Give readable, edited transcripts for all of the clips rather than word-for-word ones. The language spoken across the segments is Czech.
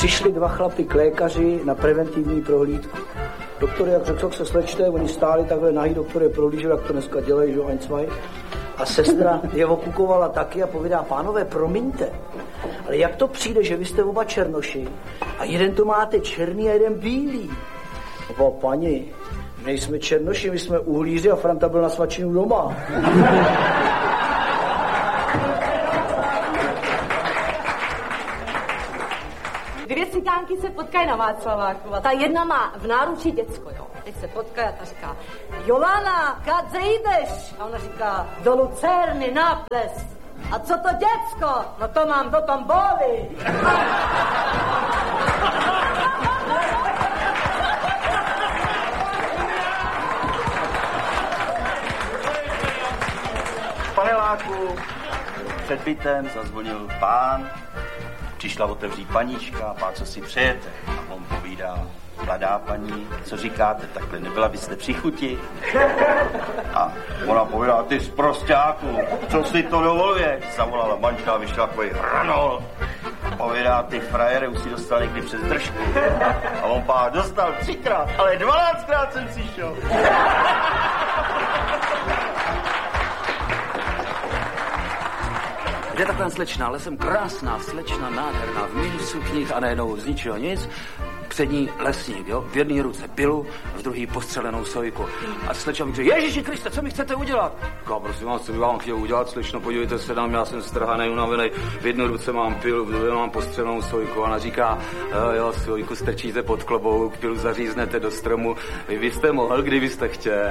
Přišli dva chlapy k lékaři na preventivní prohlídku. Doktor, jak řekl, jak se slečte, oni stáli takhle nahý, doktor je prohlížel, jak to dneska dělají, že jo, a sestra je okukovala taky a povídá, pánové, promiňte, ale jak to přijde, že vy jste oba černoši a jeden to máte černý a jeden bílý? Oba, paní, nejsme černoši, my jsme uhlíři a Franta byl na svačinu doma. Dvě cikánky se potkají na Václaváku a ta jedna má v náručí děcko, jo. Teď se potkají a ta říká, Jolana, kádze jdeš? A ona říká, do Lucerny na ples. A co to děcko? No to mám do tombóly. V paneláku před bytem zazvonil pán, přišla otevřít paníčka, pán, co si přejete? A on povídá, mladá paní, co říkáte, takhle nebyla byste při chuti? A ona povídá, ty sprosťáku, co si to dovoluješ? Zavolala manžela, vyšla takový hranol. Povídá, ty frajere už si dostal někdy přes držku. A on pán dostal 3krát, ale 12krát jsem přišel. Kde taková slečna, ale jsem krásná, slečna, nádherná, v minisukních a najednou z ničeho nic. Přední lesník, jo, v jedné ruce pilu, v druhé postřelenou sojku. A slečna mi říká, Ježiši Kriste, co mi chcete udělat? Říká, prosím vás, co by vám chtěl udělat, slečno, podívejte se nám, já jsem strhanej, unavenej, v jedné ruce mám pilu, v druhé mám postřelenou sojku. A ona říká, jo, sojku strčíte pod klobouk, pilu zaříznete do stromu, vy jste mohl, kdybyste chtěl.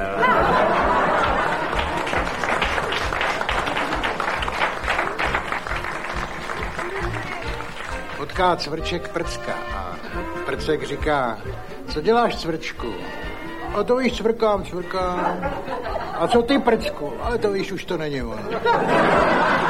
Potká Cvrček Prcka a Prcek říká, co děláš, Cvrčku? A to víš, cvrkám. A co ty, Prcku? Ale to víš, už to není ono.